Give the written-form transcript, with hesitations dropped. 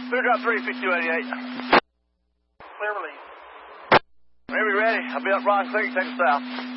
Clear drop 3, 5288. Clear release. Whenever you're ready, I'll be up Ross 3, take us south.